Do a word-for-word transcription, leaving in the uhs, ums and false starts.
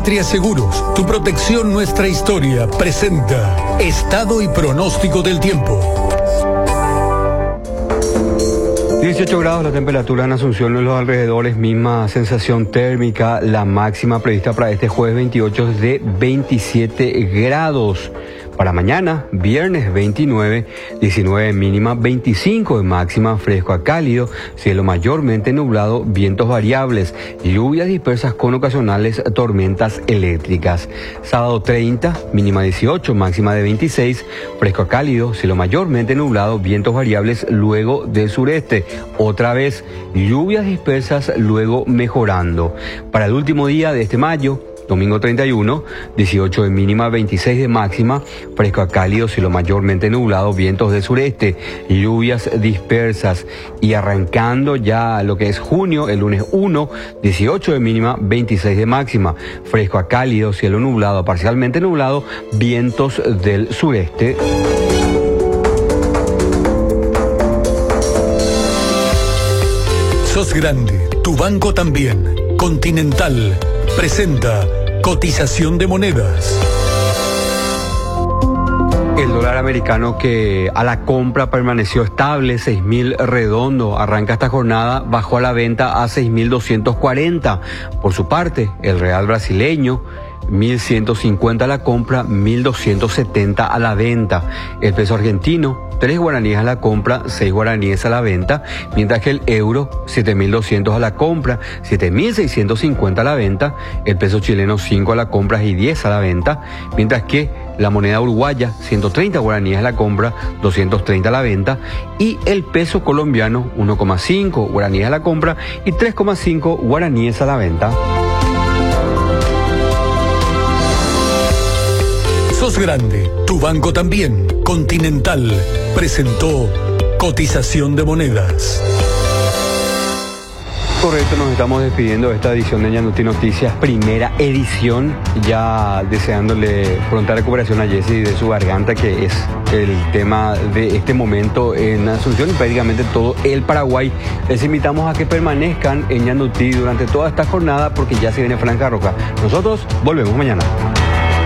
Patria Seguros, tu protección, nuestra historia, presenta Estado y pronóstico del tiempo. dieciocho grados la temperatura en Asunción y en los alrededores, misma sensación térmica, la máxima prevista para este jueves veintiocho es de veintisiete grados. Para mañana, viernes veintinueve, diecinueve mínima, veinticinco de máxima, fresco a cálido, cielo mayormente nublado, vientos variables, lluvias dispersas con ocasionales tormentas eléctricas. Sábado treinta, mínima dieciocho, máxima de veintiséis, fresco a cálido, cielo mayormente nublado, vientos variables luego del sureste. Otra vez, lluvias dispersas luego mejorando. Para el último día de este mayo, domingo treinta y uno, dieciocho de mínima, veintiséis de máxima, fresco a cálido, cielo mayormente nublado, vientos del sureste, lluvias dispersas. Y arrancando ya lo que es junio, el lunes uno, dieciocho de mínima, veintiséis de máxima, fresco a cálido, cielo nublado, parcialmente nublado, vientos del sureste. Sos grande, tu banco también. Continental presenta cotización de monedas. El dólar americano, que a la compra permaneció estable, seis mil redondo, arranca esta jornada, bajó a la venta a seis mil doscientos cuarenta. Por su parte, el real brasileño, mil ciento cincuenta a la compra, mil doscientos setenta a la venta. El peso argentino, tres guaraníes a la compra, seis guaraníes a la venta, mientras que el euro, siete mil doscientos a la compra, siete mil seiscientos cincuenta a la venta, el peso chileno, cinco a la compra y diez a la venta, mientras que la moneda uruguaya, ciento treinta guaraníes a la compra, doscientos treinta a la venta, y el peso colombiano, uno coma cinco guaraníes a la compra y tres coma cinco guaraníes a la venta. Sos grande, tu banco también. Continental presentó cotización de monedas. Correcto, nos estamos despidiendo de esta edición de Ñandutí Noticias, primera edición, ya deseándole pronta recuperación a Jessy de su garganta, que es el tema de este momento en Asunción y prácticamente todo el Paraguay. Les invitamos a que permanezcan en Ñandutí durante toda esta jornada porque ya se viene Franja Roja. Nosotros volvemos mañana.